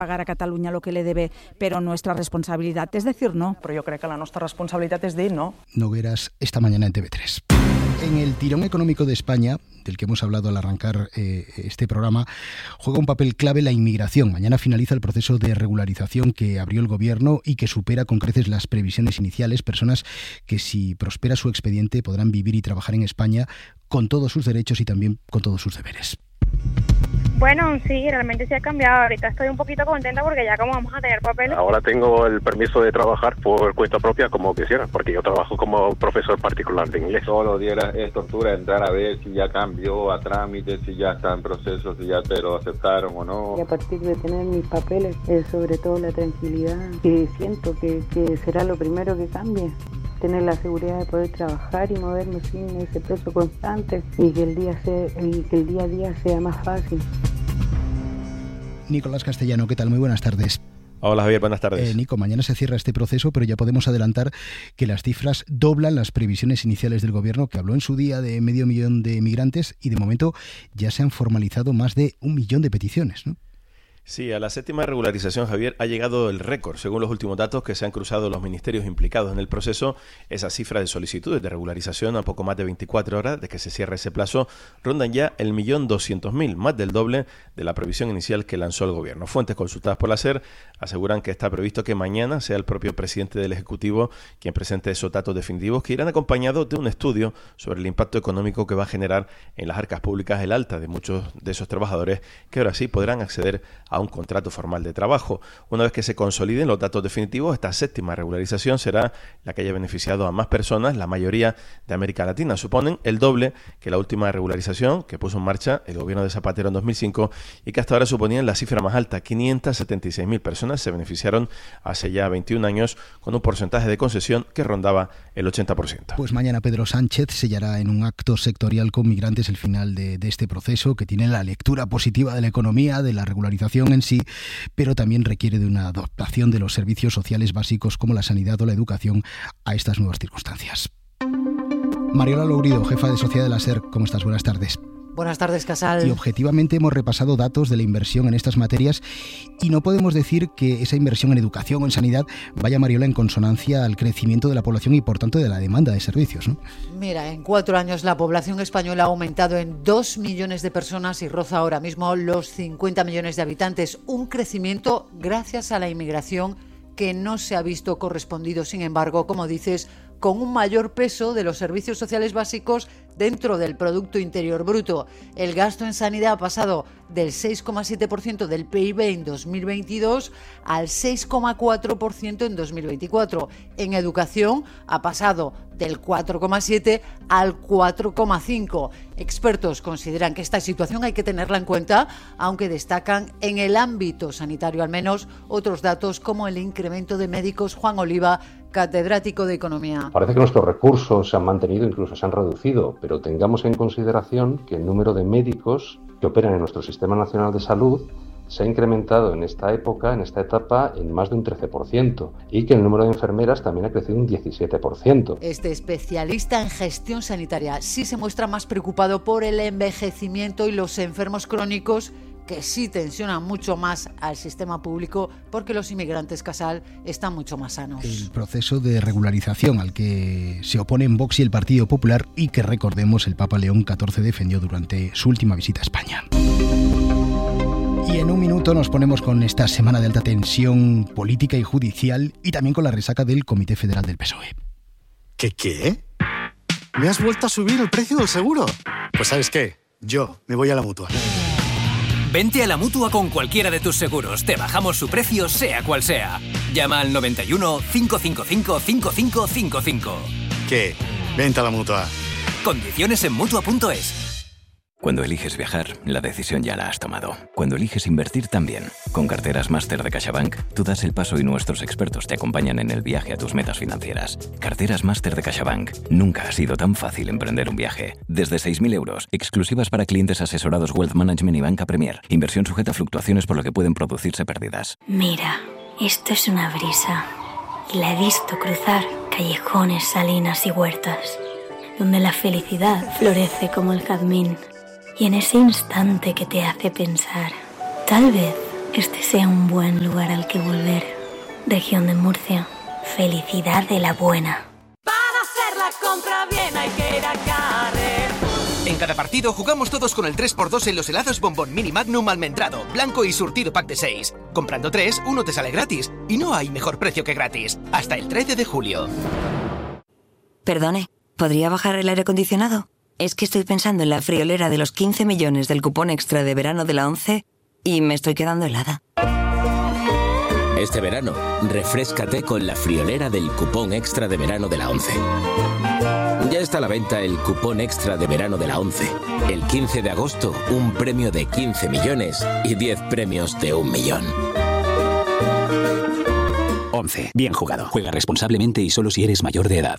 pagar a Catalunya lo que le debe, pero nuestra responsabilidad es decir no. Però jo crec que la nostra responsabilitat és dir no. Nogueras, esta mañana en TV3. En el tirón económico de España, del que hemos hablado al arrancar este programa, juega un papel clave la inmigración. Mañana finaliza el proceso de regularización que abrió el Gobierno y que supera con creces las previsiones iniciales. Personas que, si prospera su expediente, podrán vivir y trabajar en España con todos sus derechos y también con todos sus deberes. Bueno, sí, realmente sí ha cambiado. Ahorita estoy un poquito contenta porque ya como vamos a tener papeles. Ahora tengo el permiso de trabajar por cuenta propia como quisiera, porque yo trabajo como profesor particular de inglés. Todos los días es tortura entrar a ver si ya cambió a trámite, si ya está en proceso, si ya te lo aceptaron o no. Y a partir de tener mis papeles, sobre todo la tranquilidad, que siento que será lo primero que cambie. Tener la seguridad de poder trabajar y moverme sin ese peso constante y que el día a día sea más fácil. Nicolás Castellano, ¿qué tal? Muy buenas tardes. Hola Javier, buenas tardes. Nico, mañana se cierra este proceso, pero ya podemos adelantar que las cifras doblan las previsiones iniciales del Gobierno, que habló en su día de 500.000 de migrantes y de momento ya se han formalizado más de 1 millón de peticiones, ¿no? Sí, a la 7ª regularización, Javier, ha llegado el récord. Según los últimos datos que se han cruzado los ministerios implicados en el proceso, esa cifra de solicitudes de regularización a poco más de 24 horas de que se cierre ese plazo rondan ya el 1.200.000, más del doble de la previsión inicial que lanzó el Gobierno. Fuentes consultadas por la SER aseguran que está previsto que mañana sea el propio presidente del Ejecutivo quien presente esos datos definitivos, que irán acompañados de un estudio sobre el impacto económico que va a generar en las arcas públicas el alta de muchos de esos trabajadores que ahora sí podrán acceder a un contrato formal de trabajo. Una vez que se consoliden los datos definitivos, esta 7ª regularización será la que haya beneficiado a más personas, la mayoría de América Latina. Suponen el doble que la última regularización que puso en marcha el gobierno de Zapatero en 2005 y que hasta ahora suponían la cifra más alta. 576.000 personas se beneficiaron hace ya 21 años con un porcentaje de concesión que rondaba el 80%. Pues mañana Pedro Sánchez sellará en un acto sectorial con migrantes el final de este proceso, que tiene la lectura positiva de la economía, de la regularización en sí, pero también requiere de una adaptación de los servicios sociales básicos como la sanidad o la educación a estas nuevas circunstancias. Mariola Lourido, jefa de Sociedad de la SER, ¿cómo estás? Buenas tardes. Buenas tardes, Casal. Y objetivamente hemos repasado datos de la inversión en estas materias y no podemos decir que esa inversión en educación o en sanidad vaya, Mariola, en consonancia al crecimiento de la población y por tanto de la demanda de servicios, ¿no? Mira, en 4 años la población española ha aumentado en 2 millones de personas y roza ahora mismo los 50 millones de habitantes. Un crecimiento gracias a la inmigración que no se ha visto correspondido, sin embargo, como dices, con un mayor peso de los servicios sociales básicos dentro del Producto Interior Bruto. El gasto en sanidad ha pasado del 6,7% del PIB en 2022 al 6,4% en 2024. En educación ha pasado del 4,7 al 4,5. Expertos consideran que esta situación hay que tenerla en cuenta, aunque destacan en el ámbito sanitario al menos otros datos como el incremento de médicos. Juan Oliva, catedrático de Economía. Parece que nuestros recursos se han mantenido, incluso se han reducido, pero tengamos en consideración que el número de médicos que operan en nuestro Sistema Nacional de Salud se ha incrementado en esta época, en esta etapa, en más de un 13% y que el número de enfermeras también ha crecido un 17%. Este especialista en gestión sanitaria sí se muestra más preocupado por el envejecimiento y los enfermos crónicos, que sí tensionan mucho más al sistema público porque los inmigrantes, Casal, están mucho más sanos. El proceso de regularización al que se oponen Vox y el Partido Popular y que, recordemos, el Papa León XIV defendió durante su última visita a España. Y en un minuto nos ponemos con esta semana de alta tensión política y judicial y también con la resaca del Comité Federal del PSOE. ¿Qué? ¿Me has vuelto a subir el precio del seguro? Pues ¿sabes qué? Yo me voy a la Mutua. Vente a la Mutua con cualquiera de tus seguros. Te bajamos su precio, sea cual sea. Llama al 91 555 5555. ¿Qué? Vente a la Mutua. Condiciones en Mutua.es. Cuando eliges viajar, la decisión ya la has tomado. Cuando eliges invertir, también. Con Carteras Máster de CaixaBank, tú das el paso y nuestros expertos te acompañan en el viaje a tus metas financieras. Carteras Máster de CaixaBank. Nunca ha sido tan fácil emprender un viaje. Desde 6.000 euros, exclusivas para clientes asesorados Wealth Management y Banca Premier. Inversión sujeta a fluctuaciones por lo que pueden producirse pérdidas. Mira, esto es una brisa. Y la he visto cruzar callejones, salinas y huertas, donde la felicidad florece como el jazmín. Y en ese instante que te hace pensar, tal vez este sea un buen lugar al que volver. Región de Murcia, felicidad de la buena. Para hacer la compra bien hay que ir a Carrefour. En cada partido jugamos todos con el 3x2 en los helados Bombón Mini Magnum almendrado, blanco y surtido pack de 6. Comprando 3, uno te sale gratis. Y no hay mejor precio que gratis. Hasta el 13 de julio. Perdone, ¿podría bajar el aire acondicionado? Es que estoy pensando en la friolera de los 15 millones del cupón extra de verano de la ONCE y me estoy quedando helada. Este verano, refréscate con la friolera del cupón extra de verano de la ONCE. Ya está a la venta el cupón extra de verano de la ONCE. El 15 de agosto, un premio de 15 millones y 10 premios de 1 millón. ONCE. Bien jugado. Juega responsablemente y solo si eres mayor de edad.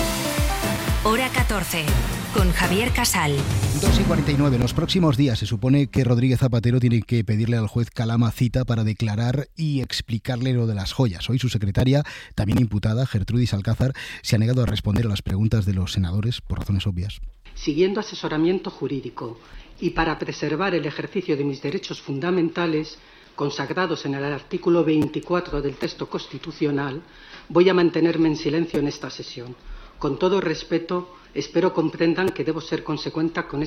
Hora 14. Con Javier Casal. 2:49. En los próximos días se supone que Rodríguez Zapatero tiene que pedirle al juez Calama cita para declarar y explicarle lo de las joyas. Hoy su secretaria, también imputada, Gertrudis Alcázar, se ha negado a responder a las preguntas de los senadores por razones obvias. Siguiendo asesoramiento jurídico y para preservar el ejercicio de mis derechos fundamentales consagrados en el artículo 24 del texto constitucional, voy a mantenerme en silencio en esta sesión. Con todo respeto, espero comprendan que debo ser consecuente con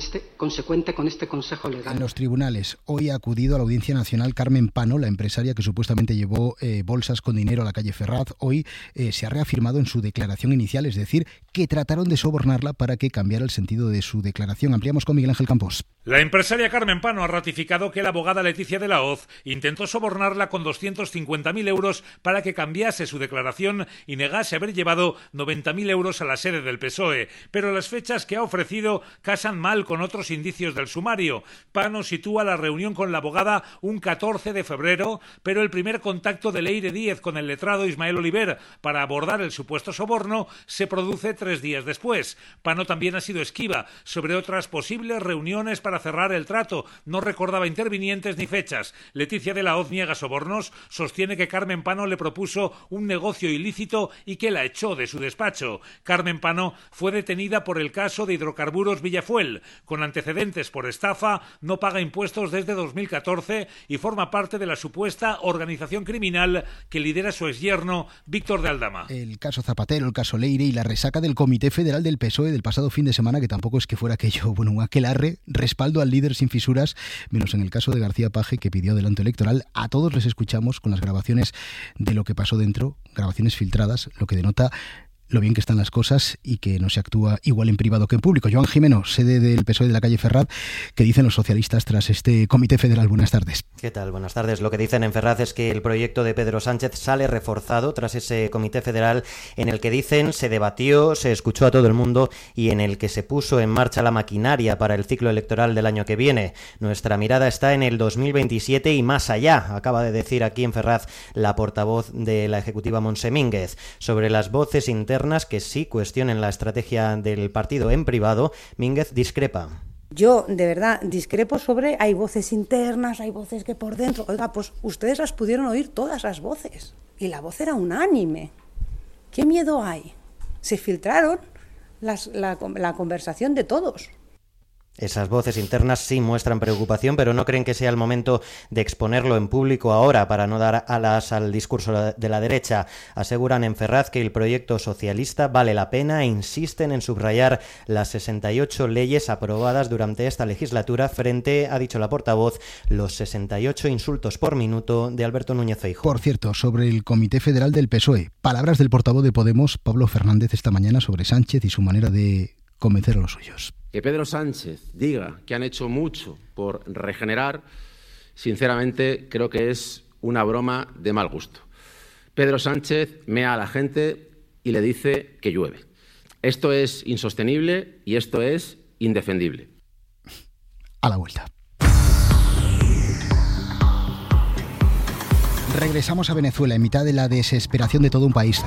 este consejo legal. En los tribunales, hoy ha acudido a la Audiencia Nacional Carmen Pano, la empresaria que supuestamente llevó bolsas con dinero a la calle Ferraz. Hoy se ha reafirmado en su declaración inicial, es decir, que trataron de sobornarla para que cambiara el sentido de su declaración. Ampliamos con Miguel Ángel Campos. La empresaria Carmen Pano ha ratificado que la abogada Leticia de la Hoz intentó sobornarla con 250.000 euros para que cambiase su declaración y negase haber llevado 90.000 euros a la sede del PSOE. Pero las fechas que ha ofrecido casan mal con otros indicios del sumario. Pano sitúa la reunión con la abogada un 14 de febrero, pero el primer contacto de Leire Díez con el letrado Ismael Oliver para abordar el supuesto soborno se produce 3 días después. Pano también ha sido esquiva sobre otras posibles reuniones para cerrar el trato. No recordaba intervinientes ni fechas. Leticia de la Hoz niega sobornos, sostiene que Carmen Pano le propuso un negocio ilícito y que la echó de su despacho. Carmen Pano fue detenida por el caso de Hidrocarburos Villafuel. Con antecedentes por estafa, no paga impuestos desde 2014 y forma parte de la supuesta organización criminal que lidera su exyerno Víctor de Aldama. El caso Zapatero, el caso Leire y la resaca del Comité Federal del PSOE del pasado fin de semana, que tampoco es que fuera aquello, un aquelarre, respaldo al líder sin fisuras, menos en el caso de García Paje, que pidió adelanto electoral. A todos les escuchamos con las grabaciones de lo que pasó dentro, grabaciones filtradas, lo que denota lo bien que están las cosas y que no se actúa igual en privado que en público. Joan Jimeno, sede del PSOE de la calle Ferraz, ¿qué dicen los socialistas tras este Comité Federal? Buenas tardes. ¿Qué tal? Buenas tardes. Lo que dicen en Ferraz es que el proyecto de Pedro Sánchez sale reforzado tras ese Comité Federal en el que dicen se debatió, se escuchó a todo el mundo y en el que se puso en marcha la maquinaria para el ciclo electoral del año que viene. Nuestra mirada está en el 2027 y más allá, acaba de decir aquí en Ferraz la portavoz de la ejecutiva Montse Mínguez. Sobre las voces internas que sí cuestionen la estrategia del partido en privado, Mínguez discrepa. Yo, de verdad, discrepo sobre hay voces internas, hay voces que por dentro. Oiga, pues ustedes las pudieron oír todas las voces y la voz era unánime. ¿Qué miedo hay? Se filtraron la conversación de todos. Esas voces internas sí muestran preocupación, pero no creen que sea el momento de exponerlo en público ahora para no dar alas al discurso de la derecha. Aseguran en Ferraz que el proyecto socialista vale la pena e insisten en subrayar las 68 leyes aprobadas durante esta legislatura frente, ha dicho la portavoz, los 68 insultos por minuto de Alberto Núñez Feijóo. Por cierto, sobre el Comité Federal del PSOE, palabras del portavoz de Podemos, Pablo Fernández, esta mañana sobre Sánchez y su manera de convencer a los suyos. Que Pedro Sánchez diga que han hecho mucho por regenerar, sinceramente creo que es una broma de mal gusto. Pedro Sánchez mea a la gente y le dice que llueve. Esto es insostenible y esto es indefendible. A la vuelta. Regresamos a Venezuela en mitad de la desesperación de todo un país.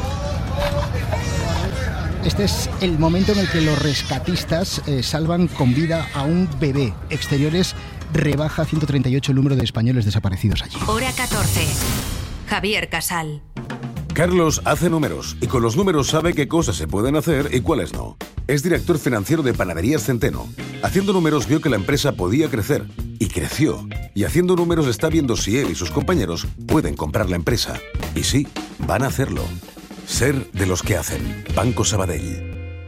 Este es el momento en el que los rescatistas salvan con vida a un bebé. Exteriores rebaja 138 el número de españoles desaparecidos allí. Hora 14. Javier Casal. Carlos hace números y con los números sabe qué cosas se pueden hacer y cuáles no. Es director financiero de Panaderías Centeno. Haciendo números vio que la empresa podía crecer y creció. y haciendo números está viendo si él y sus compañeros pueden comprar la empresa. Y sí, van a hacerlo. Ser de los que hacen. Banco Sabadell.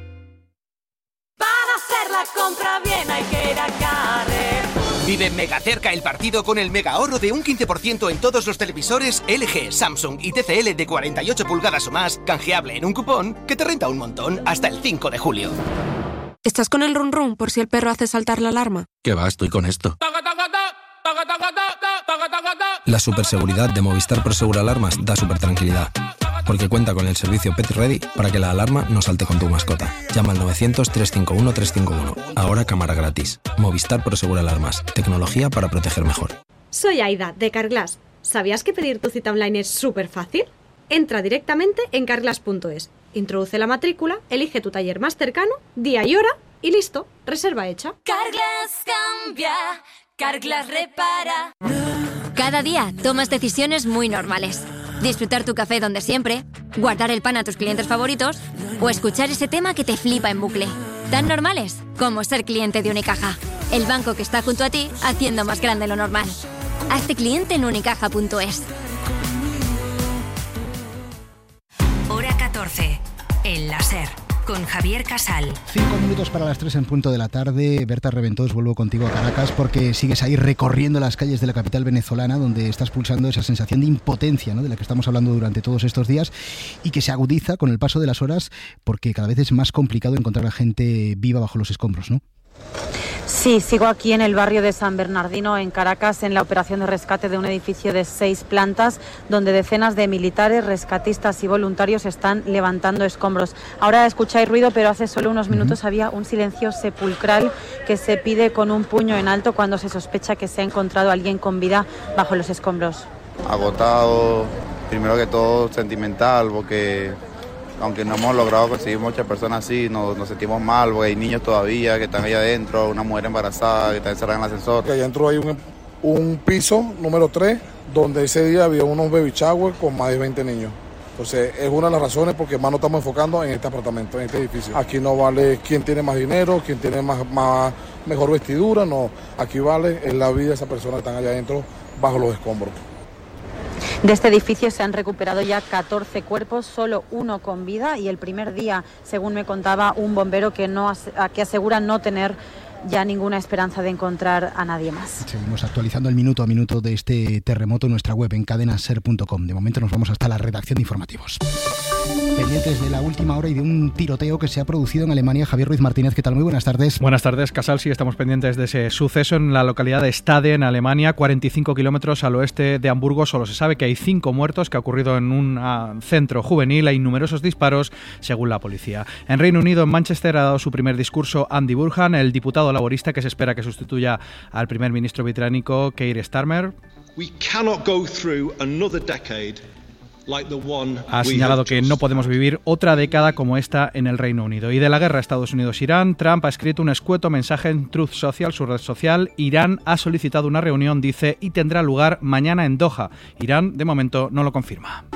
Para hacer la compra bien hay que ir a Carrefour. Vive mega cerca el partido con el mega ahorro de un 15% en todos los televisores LG, Samsung y TCL de 48 pulgadas o más, canjeable en un cupón que te renta un montón hasta el 5 de julio. ¿Estás con el run run por si el perro hace saltar la alarma? ¿Qué va? Estoy con esto. La superseguridad de Movistar Prosegur Alarmas da super tranquilidad, porque cuenta con el servicio Pet Ready para que la alarma no salte con tu mascota. Llama al 900-351-351. Ahora cámara gratis. Movistar Prosegur Alarmas. Tecnología para proteger mejor. Soy Aida, de Carglass. ¿Sabías que pedir tu cita online es súper fácil? Entra directamente en carglass.es. Introduce la matrícula, elige tu taller más cercano, día y hora y listo, reserva hecha. Carglass cambia, Carglass repara. Cada día tomas decisiones muy normales. Disfrutar tu café donde siempre, guardar el pan a tus clientes favoritos o escuchar ese tema que te flipa en bucle. Tan normales como ser cliente de Unicaja, el banco que está junto a ti haciendo más grande lo normal. Hazte cliente en unicaja.es. Hora 14. El láser. Con Javier Casal. 5 minutos para las 3 en punto de la tarde. Berta Reventós, vuelvo contigo a Caracas porque sigues ahí recorriendo las calles de la capital venezolana, donde estás pulsando esa sensación de impotencia, ¿no?, de la que estamos hablando durante todos estos días y que se agudiza con el paso de las horas porque cada vez es más complicado encontrar a gente viva bajo los escombros, ¿no? Sí, sigo aquí en el barrio de San Bernardino, en Caracas, en la operación de rescate de un edificio de 6 plantas, donde decenas de militares, rescatistas y voluntarios están levantando escombros. Ahora escucháis ruido, pero hace solo unos minutos había un silencio sepulcral que se pide con un puño en alto cuando se sospecha que se ha encontrado alguien con vida bajo los escombros. Agotado, primero que todo sentimental, porque aunque no hemos logrado conseguir muchas personas así, nos sentimos mal, porque hay niños todavía que están allá adentro, una mujer embarazada que está encerrada en el ascensor. Allá adentro hay un piso número 3, donde ese día había unos baby shower con más de 20 niños. Entonces es una de las razones porque más nos estamos enfocando en este apartamento, en este edificio. Aquí no vale quién tiene más dinero, quién tiene mejor vestidura, no. Aquí vale es la vida de esas personas que están allá adentro bajo los escombros. De este edificio se han recuperado ya 14 cuerpos, solo uno con vida, y el primer día, según me contaba un bombero, que asegura no tener ya ninguna esperanza de encontrar a nadie más. Seguimos actualizando el minuto a minuto de este terremoto en nuestra web en cadenaser.com. De momento nos vamos hasta la redacción de informativos. Pendientes de la última hora y de un tiroteo que se ha producido en Alemania. Javier Ruiz Martínez, ¿qué tal? Muy buenas tardes. Buenas tardes, Casal. Sí, estamos pendientes de ese suceso en la localidad de Stade, en Alemania, 45 kilómetros al oeste de Hamburgo. Solo se sabe que hay 5 muertos, que ha ocurrido en un centro juvenil. Hay numerosos disparos, según la policía. En Reino Unido, en Manchester, ha dado su primer discurso Andy Burnham, el diputado laborista que se espera que sustituya al primer ministro británico Keir Starmer. Ha señalado que no podemos vivir otra década como esta en el Reino Unido. Y de la guerra Estados Unidos-Irán, Trump ha escrito un escueto mensaje en Truth Social, su red social. Irán ha solicitado una reunión, dice, y tendrá lugar mañana en Doha. Irán, de momento, no lo confirma.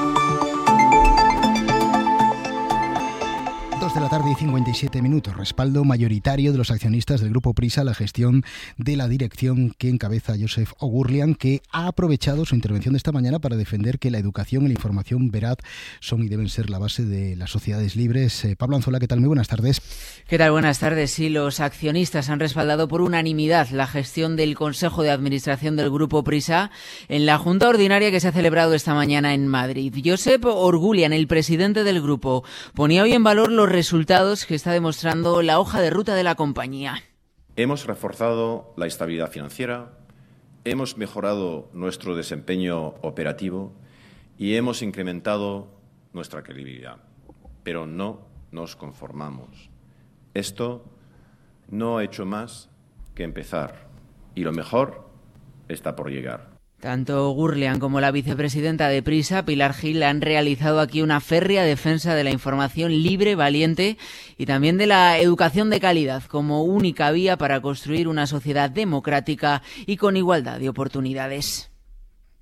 2 de la tarde y 57 minutos. Respaldo mayoritario de los accionistas del Grupo Prisa a la gestión de la dirección que encabeza Joseph O'Gurlian, que ha aprovechado su intervención de esta mañana para defender que la educación y la información veraz son y deben ser la base de las sociedades libres. Pablo Anzola, ¿qué tal? Muy buenas tardes. ¿Qué tal? Buenas tardes. Sí, los accionistas han respaldado por unanimidad la gestión del Consejo de Administración del Grupo Prisa en la Junta Ordinaria que se ha celebrado esta mañana en Madrid. Joseph O'Gurlian, el presidente del grupo, ponía hoy en valor los resultados que está demostrando la hoja de ruta de la compañía. Hemos reforzado la estabilidad financiera, hemos mejorado nuestro desempeño operativo y hemos incrementado nuestra credibilidad. Pero no nos conformamos. Esto no ha hecho más que empezar y lo mejor está por llegar. Tanto O'Gurlian como la vicepresidenta de Prisa, Pilar Gil, han realizado aquí una férrea defensa de la información libre, valiente y también de la educación de calidad como única vía para construir una sociedad democrática y con igualdad de oportunidades.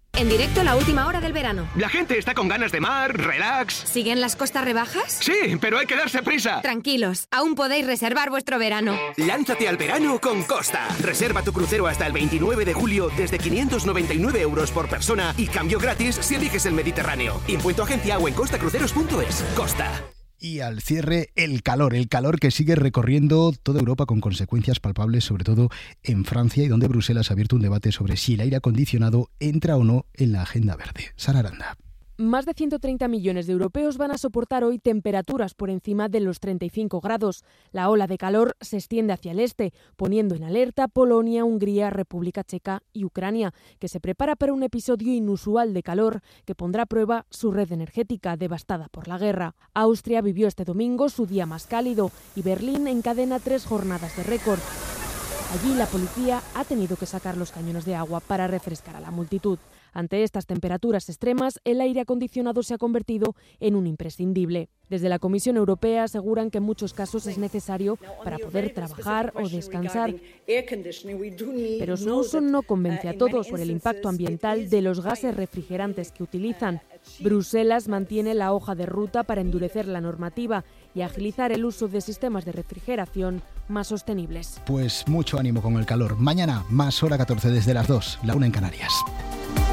En directo, la última hora del verano. La gente está con ganas de mar, relax. ¿Siguen las costas rebajas? Sí, pero hay que darse prisa. Tranquilos, aún podéis reservar vuestro verano. Lánzate al verano con Costa. Reserva tu crucero hasta el 29 de julio desde 599 € por persona y cambio gratis si eliges el Mediterráneo. Impuesto agencia o en costacruceros.es. Costa. Y al cierre, el calor que sigue recorriendo toda Europa con consecuencias palpables, sobre todo en Francia, y donde Bruselas ha abierto un debate sobre si el aire acondicionado entra o no en la agenda verde. Sara Aranda. Más de 130 millones de europeos van a soportar hoy temperaturas por encima de los 35 grados. La ola de calor se extiende hacia el este, poniendo en alerta Polonia, Hungría, República Checa y Ucrania, que se prepara para un episodio inusual de calor que pondrá a prueba su red energética devastada por la guerra. Austria vivió este domingo su día más cálido y Berlín encadena 3 jornadas de récord. Allí la policía ha tenido que sacar los cañones de agua para refrescar a la multitud. Ante estas temperaturas extremas, el aire acondicionado se ha convertido en un imprescindible. Desde la Comisión Europea aseguran que en muchos casos es necesario para poder trabajar o descansar. Pero su uso no convence a todos por el impacto ambiental de los gases refrigerantes que utilizan. Bruselas mantiene la hoja de ruta para endurecer la normativa y agilizar el uso de sistemas de refrigeración más sostenibles. Pues mucho ánimo con el calor. Mañana, más hora 14 desde las 2, la 1 en Canarias.